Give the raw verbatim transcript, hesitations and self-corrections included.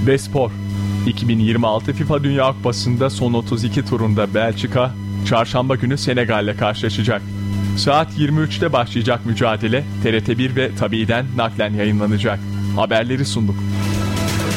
Ve spor. iki bin yirmi altı FIFA Dünya Kupası'nda son otuz iki turunda Belçika, çarşamba günü Senegal'le karşılaşacak. Saat yirmi üçte başlayacak mücadele T R T bir ve Tabi'den naklen yayınlanacak. Haberleri sunduk.